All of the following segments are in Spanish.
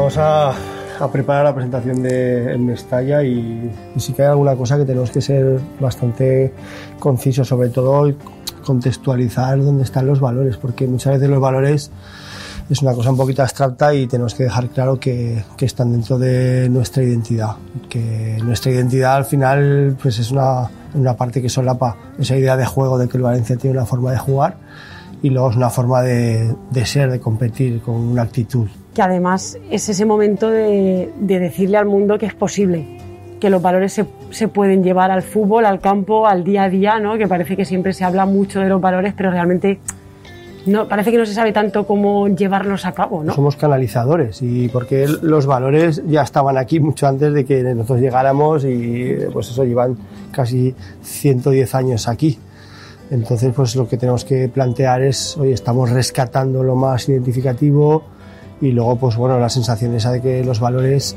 vamos a preparar la presentación de Mestalla y sí que hay alguna cosa que tenemos que ser bastante concisos, sobre todo contextualizar dónde están los valores, porque muchas veces los valores es una cosa un poquito abstracta y tenemos que dejar claro que están dentro de nuestra identidad, que nuestra identidad al final pues es una parte que solapa esa idea de juego, de que el Valencia tiene una forma de jugar y luego es una forma de ser, de competir con una actitud. Que además es ese momento de decirle al mundo que es posible, que los valores se pueden llevar al fútbol, al campo, al día a día, ¿no? Que parece que siempre se habla mucho de los valores, pero realmente no, parece que no se sabe tanto cómo llevarlos a cabo, ¿no? Somos canalizadores y porque los valores ya estaban aquí mucho antes de que nosotros llegáramos y pues eso, llevan casi 110 años aquí. Entonces pues lo que tenemos que plantear es, oye, estamos rescatando lo más identificativo y luego pues bueno, la sensación esa de que los valores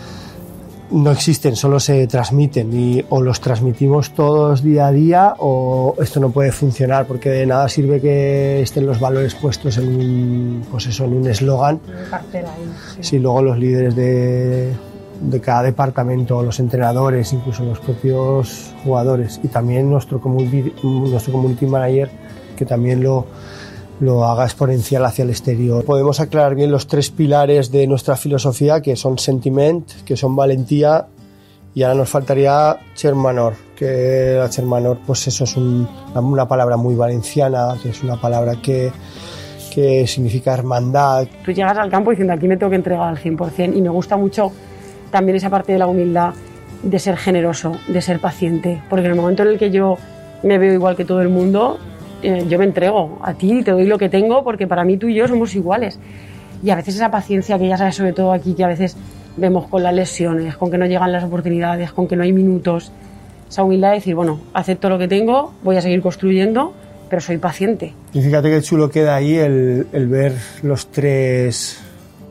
no existen, solo se transmiten o los transmitimos todos día a día o esto no puede funcionar, porque de nada sirve que estén los valores puestos en un eslogan si luego los líderes de cada departamento, los entrenadores, incluso los propios jugadores y también nuestro community manager, que también lo haga exponencial hacia el exterior. Podemos aclarar bien los 3 pilares de nuestra filosofía, que son sentiment, que son valentía, y ahora nos faltaría Chermanor, que la Chermanor pues eso es una palabra muy valenciana, que es una palabra que significa hermandad. Tú llegas al campo diciendo aquí me tengo que entregar al 100% y me gusta mucho también esa parte de la humildad, de ser generoso, de ser paciente, porque en el momento en el que yo me veo igual que todo el mundo, yo me entrego a ti, te doy lo que tengo, porque para mí tú y yo somos iguales. Y a veces esa paciencia que ya sabes, sobre todo aquí, que a veces vemos con las lesiones, con que no llegan las oportunidades, con que no hay minutos, esa humildad de decir, bueno, acepto lo que tengo, voy a seguir construyendo, pero soy paciente. Y fíjate qué chulo queda ahí el ver los tres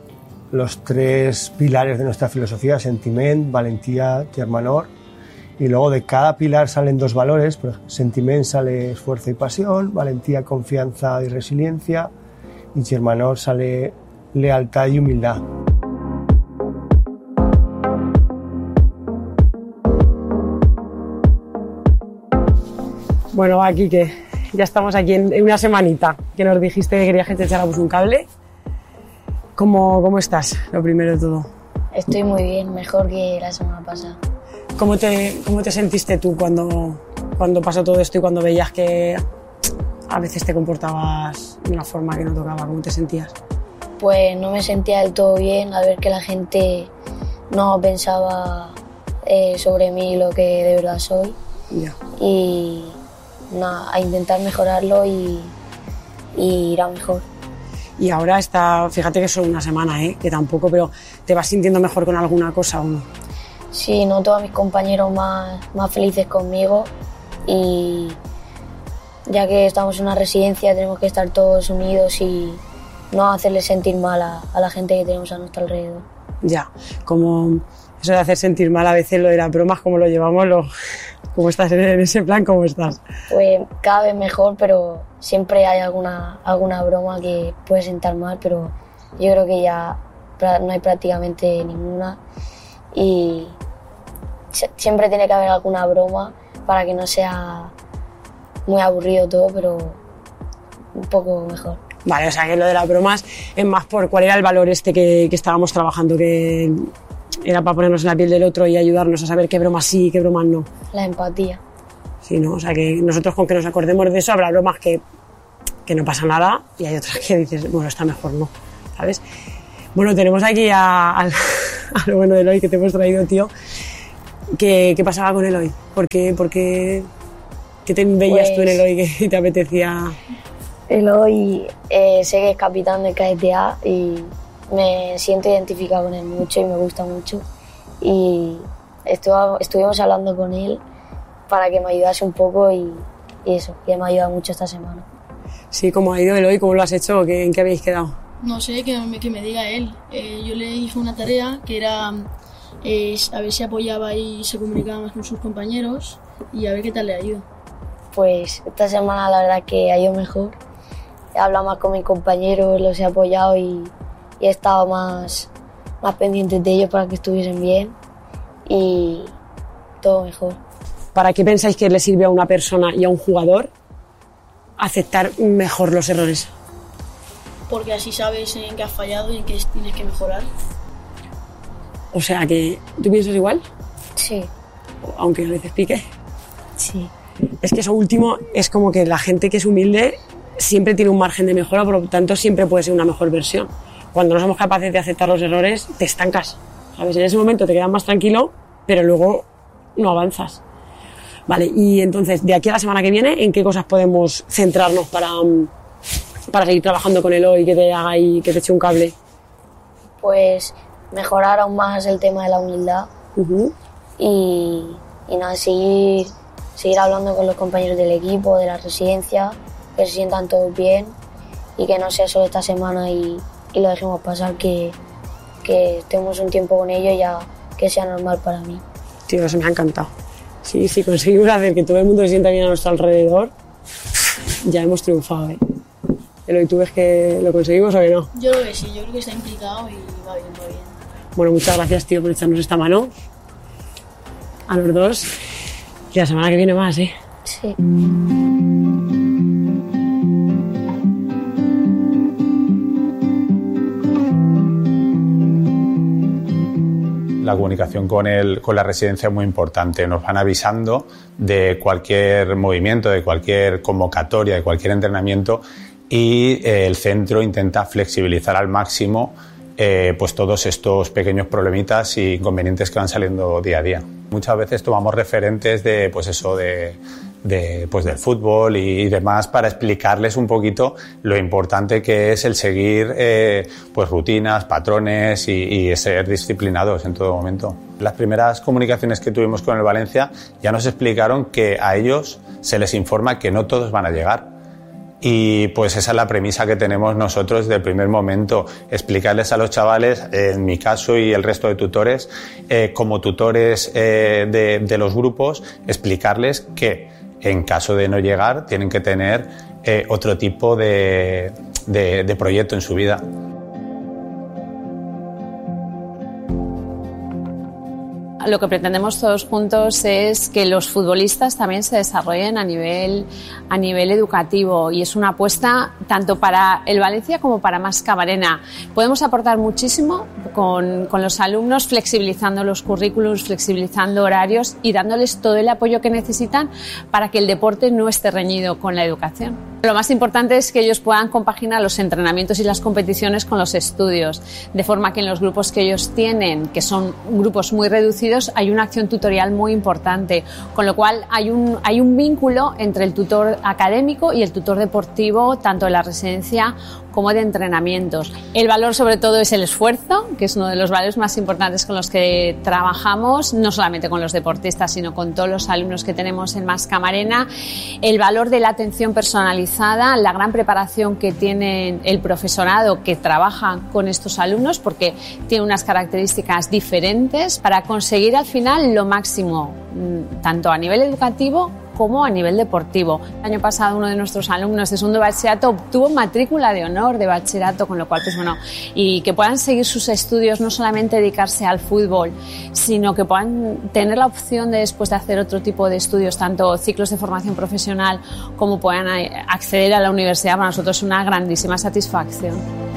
pilares de nuestra filosofía, sentiment, valentía, Chermanor. Y luego de cada pilar salen 2 valores, pues sentiment sale esfuerzo y pasión, valentía, confianza y resiliencia, y Chermanor sale lealtad y humildad. Bueno, aquí que ya estamos aquí en una semanita, que nos dijiste que querías que te echáramos un cable. ¿Cómo estás, lo primero de todo? Estoy muy bien, mejor que la semana pasada. ¿Cómo te sentiste tú cuando pasó todo esto y cuando veías que a veces te comportabas de una forma que no tocaba? ¿Cómo te sentías? Pues no me sentía del todo bien al ver que la gente no pensaba sobre mí lo que de verdad soy. Ya. Y nada, a intentar mejorarlo y ir a mejor. Y ahora fíjate que es solo una semana, que tampoco, pero ¿te vas sintiendo mejor con alguna cosa o no? Sí, noto a mis compañeros más felices conmigo y ya que estamos en una residencia tenemos que estar todos unidos y no hacerles sentir mal a la gente que tenemos a nuestro alrededor. Ya, como eso de hacer sentir mal a veces lo de las bromas, ¿cómo lo llevamos? ¿Cómo estás en ese plan? ¿Cómo estás? Pues cada vez mejor, pero siempre hay alguna broma que puede sentar mal, pero yo creo que ya no hay prácticamente ninguna. Y siempre tiene que haber alguna broma para que no sea muy aburrido todo, pero un poco mejor. Vale, o sea que lo de las bromas es más por cuál era el valor que estábamos trabajando, que era para ponernos en la piel del otro y ayudarnos a saber qué bromas sí y qué bromas no. La empatía. Sí, ¿no? O sea que nosotros con que nos acordemos de eso habrá bromas que no pasa nada y hay otras que dices, bueno, está mejor no, ¿sabes? Bueno, tenemos aquí a lo bueno de Eloy que te hemos traído, tío. ¿Qué pasaba con Eloy? ¿Por qué te veías tú en Eloy que te apetecía? Eloy sé que es capitán del KTA y me siento identificado con él mucho y me gusta mucho. Y estuvimos hablando con él para que me ayudase un poco y eso, que me ha ayudado mucho esta semana. Sí, ¿cómo ha ido Eloy? ¿Cómo lo has hecho? ¿En qué habéis quedado? No sé, que me diga él. Yo le dije una tarea que era a ver si apoyaba y se comunicaba más con sus compañeros y a ver qué tal le ha ido. Pues esta semana la verdad que ha ido mejor. He hablado más con mis compañeros, los he apoyado y he estado más más pendientes de ellos para que estuviesen bien y todo mejor. ¿Para qué pensáis que le sirve a una persona y a un jugador aceptar mejor los errores? Porque así sabes en qué has fallado y en qué tienes que mejorar. O sea que, ¿tú piensas igual? Sí, Aunque a veces pique. sí. Es que eso último es como que la gente que es humilde siempre tiene un margen de mejora, por lo tanto siempre puede ser una mejor versión. Cuando no somos capaces de aceptar los errores, te estancas, ¿sabes? En ese momento te quedas más tranquilo, pero luego no avanzas. Vale, y entonces, de aquí a la semana que viene, ¿en qué cosas podemos centrarnos para seguir trabajando con Eloy, que te haga y que te eche un cable? Pues mejorar aún más el tema de la humildad y nada, seguir hablando con los compañeros del equipo, de la residencia, que se sientan todos bien y que no sea solo esta semana y lo dejemos pasar, que estemos un tiempo con ellos ya que sea normal para mí. Tío, eso me ha encantado. Sí, si conseguimos hacer que todo el mundo se sienta bien a nuestro alrededor, ya hemos triunfado, ¿eh? Eloy, ¿tú ves que lo conseguimos o que no? Yo creo que sí, yo creo que está implicado y va bien, va bien. Bueno, muchas gracias, tío, por echarnos esta mano a los dos. Y la semana que viene más, ¿eh? Sí. La comunicación con la residencia es muy importante. Nos van avisando de cualquier movimiento, de cualquier convocatoria, de cualquier entrenamiento y el centro intenta flexibilizar al máximo pues todos estos pequeños problemitas y inconvenientes que van saliendo día a día. Muchas veces tomamos referentes de pues eso del fútbol y demás para explicarles un poquito lo importante que es el seguir pues rutinas, patrones y ser disciplinados en todo momento. Las primeras comunicaciones que tuvimos con el Valencia ya nos explicaron que a ellos se les informa que no todos van a llegar. Y pues esa es la premisa que tenemos nosotros desde el primer momento, explicarles a los chavales, en mi caso y el resto de tutores, como tutores de los grupos, explicarles que en caso de no llegar tienen que tener otro tipo de proyecto en su vida. Lo que pretendemos todos juntos es que los futbolistas también se desarrollen a nivel educativo y es una apuesta tanto para el Valencia como para Mas Camarena. Podemos aportar muchísimo con los alumnos, flexibilizando los currículums, flexibilizando horarios y dándoles todo el apoyo que necesitan para que el deporte no esté reñido con la educación. Lo más importante es que ellos puedan compaginar los entrenamientos y las competiciones con los estudios, de forma que en los grupos que ellos tienen, que son grupos muy reducidos, hay una acción tutorial muy importante, con lo cual hay un vínculo entre el tutor académico y el tutor deportivo, tanto de la residencia como de entrenamientos. El valor sobre todo es el esfuerzo, que es uno de los valores más importantes con los que trabajamos, no solamente con los deportistas, sino con todos los alumnos que tenemos en Mas Camarena. El valor de la atención personalizada, la gran preparación que tiene el profesorado que trabaja con estos alumnos, porque tiene unas características diferentes para conseguir al final lo máximo, tanto a nivel educativo como a nivel deportivo. El año pasado uno de nuestros alumnos de segundo de bachillerato obtuvo matrícula de honor de bachillerato, con lo cual, pues bueno, y que puedan seguir sus estudios, no solamente dedicarse al fútbol, sino que puedan tener la opción de, después de hacer otro tipo de estudios, tanto ciclos de formación profesional como puedan acceder a la universidad, para nosotros es una grandísima satisfacción.